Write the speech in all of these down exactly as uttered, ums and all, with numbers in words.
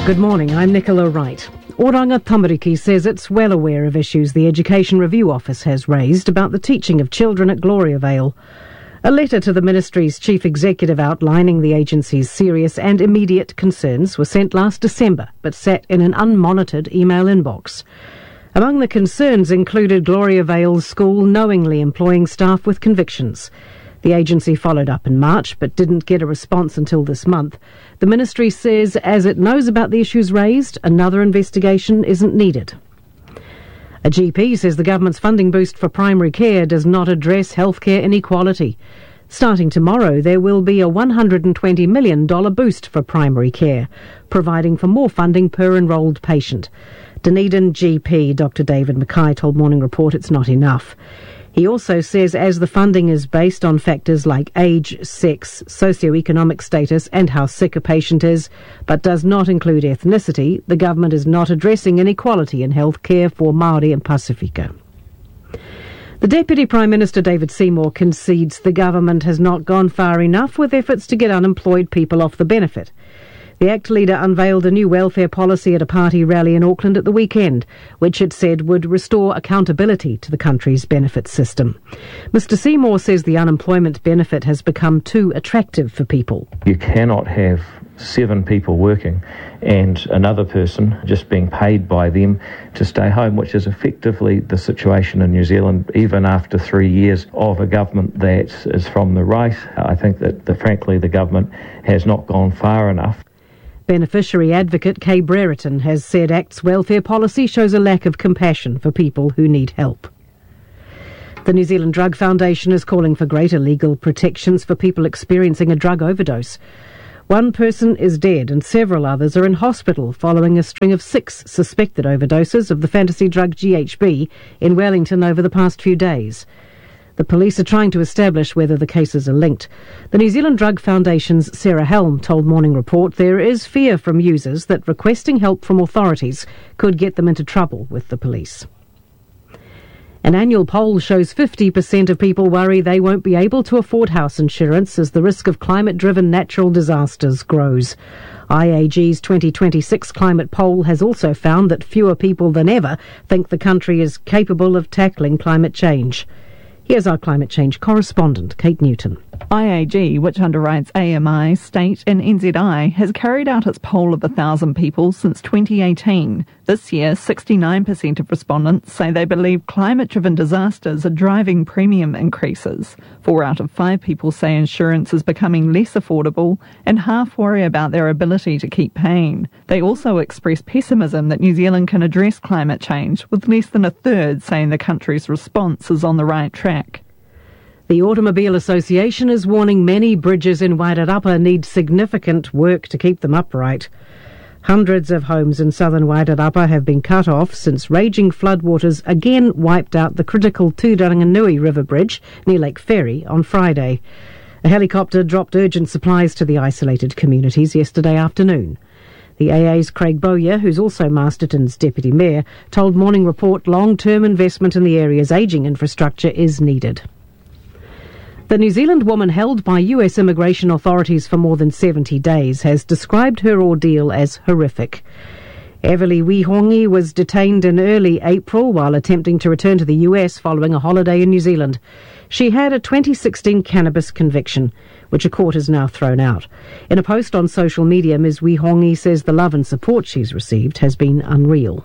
Good morning, I'm Nicola Wright. Oranga Tamariki says it's well aware of issues the Education Review Office has raised about the teaching of children at Gloriavale. A letter to the Ministry's Chief Executive outlining the agency's serious and immediate concerns was sent last December, but sat in an unmonitored email inbox. Among the concerns included Gloriavale's school knowingly employing staff with convictions. The agency followed up in March, but didn't get a response until this month. The ministry says, as it knows about the issues raised, another investigation isn't needed. A G P says the government's funding boost for primary care does not address healthcare inequality. Starting tomorrow, there will be a one hundred twenty million dollars boost for primary care, providing for more funding per enrolled patient. Dunedin G P Doctor David Mackay told Morning Report it's not enough. He also says as the funding is based on factors like age, sex, socioeconomic status and how sick a patient is, but does not include ethnicity, the government is not addressing inequality in health care for Māori and Pasifika. The Deputy Prime Minister David Seymour concedes the government has not gone far enough with efforts to get unemployed people off the benefit. The ACT leader unveiled a new welfare policy at a party rally in Auckland at the weekend, which it said would restore accountability to the country's benefit system. Mister Seymour says the unemployment benefit has become too attractive for people. You cannot have seven people working and another person just being paid by them to stay home, which is effectively the situation in New Zealand, even after three years of a government that is from the right. I think that, the, frankly, the government has not gone far enough. Beneficiary advocate Kay Brereton has said ACT's welfare policy shows a lack of compassion for people who need help. The New Zealand Drug Foundation is calling for greater legal protections for people experiencing a drug overdose. One person is dead and several others are in hospital following a string of six suspected overdoses of the fantasy drug G H B in Wellington over the past few days. The police are trying to establish whether the cases are linked. The New Zealand Drug Foundation's Sarah Helm told Morning Report there is fear from users that requesting help from authorities could get them into trouble with the police. An annual poll shows fifty percent of people worry they won't be able to afford house insurance as the risk of climate-driven natural disasters grows. I A G's twenty twenty-six climate poll has also found that fewer people than ever think the country is capable of tackling climate change. Here's our climate change correspondent, Kate Newton. I A G, which underwrites A M I, State and N Z I, has carried out its poll of one thousand people since twenty eighteen. This year, sixty-nine percent of respondents say they believe climate-driven disasters are driving premium increases. Four out of five people say insurance is becoming less affordable, and half worry about their ability to keep paying. They also express pessimism that New Zealand can address climate change, with less than a third saying the country's response is on the right track. The Automobile Association is warning many bridges in Wairarapa need significant work to keep them upright. Hundreds of homes in southern Wairarapa have been cut off since raging floodwaters again wiped out the critical Tūranganui River Bridge near Lake Ferry on Friday. A helicopter dropped urgent supplies to the isolated communities yesterday afternoon. The A A's Craig Bowyer, who's also Masterton's Deputy Mayor, told Morning Report long-term investment in the area's ageing infrastructure is needed. The New Zealand woman held by U S immigration authorities for more than seventy days has described her ordeal as horrific. Everly Wihongi was detained in early April while attempting to return to the U S following a holiday in New Zealand. She had a twenty sixteen cannabis conviction, which a court has now thrown out. In a post on social media, Miz Wihongi says the love and support she's received has been unreal.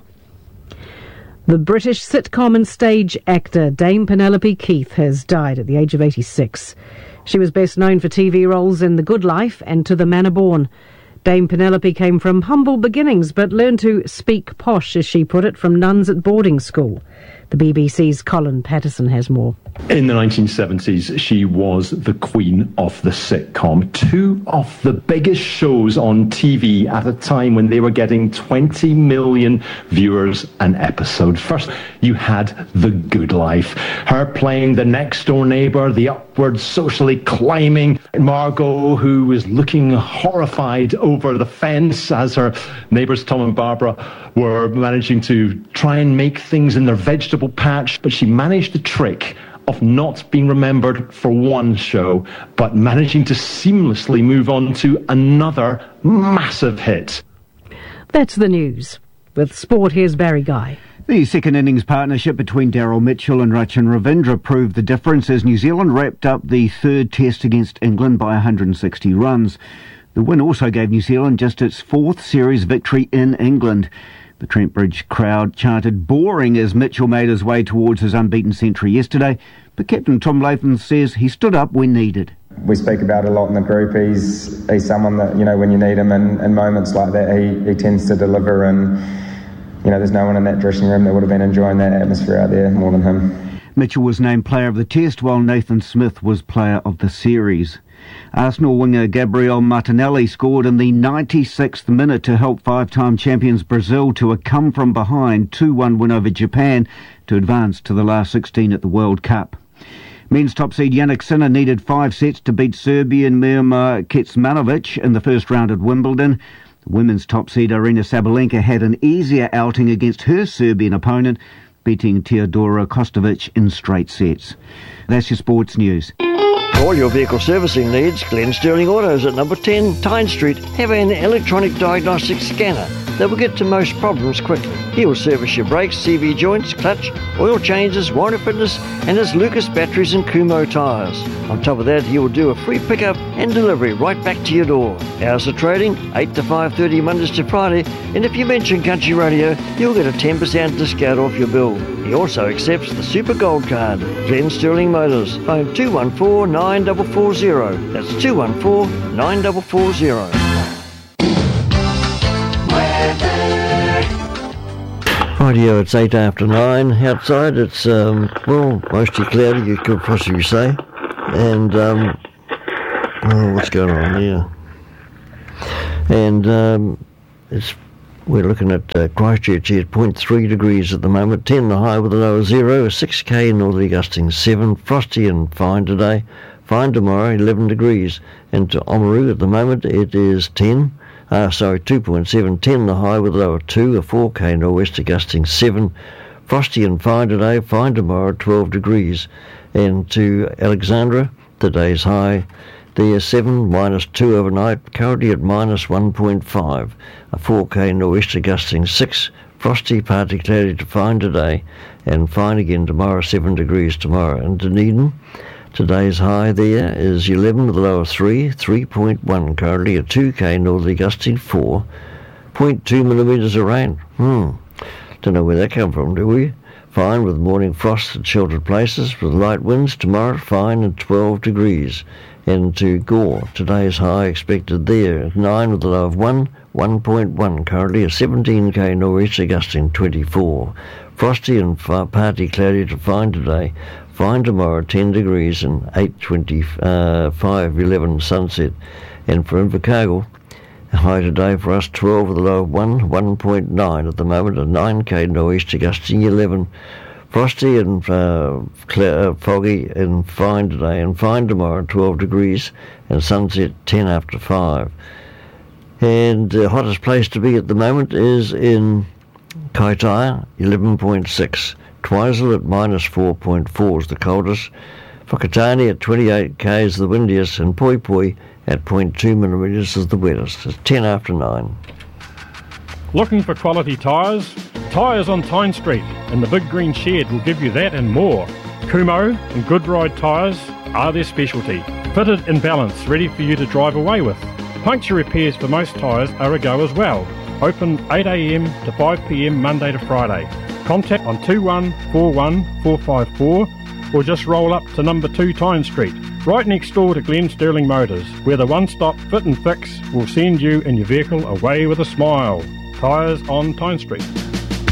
The British sitcom and stage actor Dame Penelope Keith has died at the age of eighty-six. She was best known for T V roles in The Good Life and To the Manor Born. Dame Penelope came from humble beginnings but learned to speak posh, as she put it, from nuns at boarding school. The B B C's Colin Patterson has more. In the nineteen seventies, she was the queen of the sitcom. Two of the biggest shows on T V at a time when they were getting twenty million viewers an episode. First, you had The Good Life. Her playing the next-door neighbour, the upward socially climbing Margot, who was looking horrified over the fence as her neighbours Tom and Barbara were managing to try and make things in their vegetable patch. But she managed the trick of not being remembered for one show, but managing to seamlessly move on to another massive hit. That's the news. With sport, here's Barry Guy. The second innings partnership between Daryl Mitchell and Rachin Ravindra proved the difference as New Zealand wrapped up the third test against England by one hundred sixty runs. The win also gave New Zealand just its fourth series victory in England. The Trent Bridge crowd chanted boring as Mitchell made his way towards his unbeaten century yesterday, but Captain Tom Latham says he stood up when needed. We speak about it a lot in the group. He's he's someone that, you know, when you need him in, in moments like that, he, he tends to deliver, and you know, there's no one in that dressing room that would have been enjoying that atmosphere out there more than him. Mitchell was named player of the test, while Nathan Smith was player of the series. Arsenal winger Gabriel Martinelli scored in the ninety-sixth minute to help five-time champions Brazil to a come-from-behind two one win over Japan to advance to the last sixteen at the World Cup. Men's top seed Jannik Sinner needed five sets to beat Serbian Mirma Kecmanovic in the first round at Wimbledon. Women's top seed Arina Sabalenka had an easier outing against her Serbian opponent, beating Teodora Kostovic in straight sets. That's your sports news. For all your vehicle servicing needs, Glenn Sterling Autos at number ten Tyne Street have an electronic diagnostic scanner that will get to most problems quickly. He will service your brakes, C V joints, clutch, oil changes, warranty fitness, and his Lucas batteries and Kumho tyres. On top of that, he will do a free pickup and delivery right back to your door. Hours of trading, eight to five thirty Mondays to Friday, and if you mention Country Radio, you'll get a ten percent discount off your bill. He also accepts the Super Gold Card. Glenn Sterling Motors, phone two one four, nine four four zero. That's two one four, nine four four zero. Rightio, it's eight after nine. Outside it's, um, well, mostly cloudy, you could possibly say. And, um, oh, what's going on here? And, um, it's, we're looking at uh, Christchurch here at zero point three degrees at the moment, ten the high with a low of zero, six K northerly gusting seven, frosty and fine today, fine tomorrow, eleven degrees. And to Oamaru at the moment it is ten. Uh, sorry, two point seven, ten the high with a low of two, a four K nor'wester gusting seven, frosty and fine today, fine tomorrow, twelve degrees. And to Alexandra, today's high, there seven, minus two overnight, currently at minus one point five, a four K nor'wester gusting six, frosty, partly cloudy to fine today, and fine again tomorrow, seven degrees tomorrow. And Dunedin, today's high there is eleven with a low of three, three point one currently, a two K northerly gusting four, zero point two millimetres of rain. Hmm, don't know where that come from, do we? Fine with morning frost at sheltered places with light winds. Tomorrow fine and twelve degrees. And to Gore, today's high expected there at nine with a low of one, one point one currently, a seventeen K nor'easter gusting twenty-four. Frosty and far partly cloudy to fine today. Fine tomorrow, ten degrees, and eight twenty-five, eleven sunset. And for Invercargill, high today for us, twelve with a low of one, one point nine at the moment, a nine K nor'easter gusting eleven. Frosty and uh, clear, foggy and fine today, and fine tomorrow, twelve degrees, and sunset ten after five. And the hottest place to be at the moment is in Kaitaia, eleven point six. Twizel at minus four point four is the coldest. Whakatane at twenty-eight K is the windiest, and Poi Poi at zero point two millimetres is the wettest. It's ten after nine. Looking for quality tyres? Tyres on Tyne Street and the Big Green Shed will give you that and more. Kumho and Goodride tyres are their specialty. Fitted and balanced, ready for you to drive away with. Puncture repairs for most tyres are a go as well. Open eight A M to five P M Monday to Friday. Contact on two one four one, four five four or just roll up to number two Tyne Street, right next door to Glenn Sterling Motors, where the one-stop fit and fix will send you and your vehicle away with a smile. Tyres on Tyne Street.